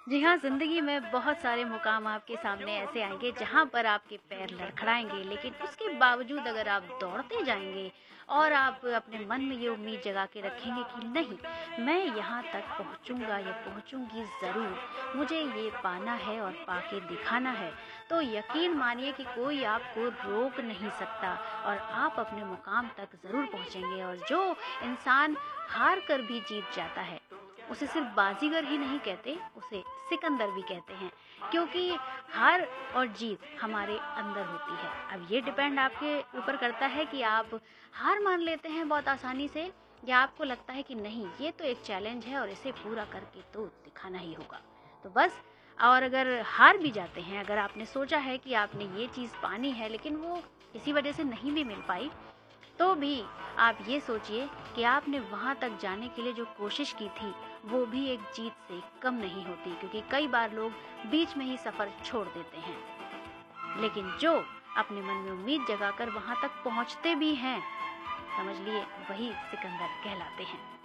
जी हाँ, ज़िंदगी में बहुत सारे मुकाम आपके सामने ऐसे आएँगे जहाँ पर आपके पैर लड़खड़ाएँगे, लेकिन उसके बावजूद अगर आप दौड़ते जाएँगे और आप अपने मन में ये उम्मीद जगा के रखेंगे कि नहीं, मैं यहाँ तक पहुँचूँगा या पहुँचूँगी ज़रूर, मुझे ये पाना है और पाके दिखाना है, तो यकीन मानिए कि कोई आपको रोक नहीं सकता और आप अपने मुकाम तक ज़रूर पहुँचेंगे। और जो इंसान हार कर भी जीत जाता है, उसे सिर्फ बाजीगर ही नहीं कहते, उसे सिकंदर भी कहते हैं, क्योंकि हार और जीत हमारे अंदर होती है। अब ये डिपेंड आपके ऊपर करता है कि आप हार मान लेते हैं बहुत आसानी से, या आपको लगता है कि नहीं, ये तो एक चैलेंज है और इसे पूरा करके तो दिखाना ही होगा। तो बस, और अगर हार भी जाते हैं, अगर आपने सोचा है कि आपने ये चीज़ पानी है लेकिन वो किसी वजह से नहीं भी मिल पाई, तो भी आप ये सोचिए कि आपने वहाँ तक जाने के लिए जो कोशिश की थी, वो भी एक जीत से कम नहीं होती, क्योंकि कई बार लोग बीच में ही सफ़र छोड़ देते हैं, लेकिन जो अपने मन में उम्मीद जगाकर वहाँ तक पहुँचते भी हैं, समझ लिए वही सिकंदर कहलाते हैं।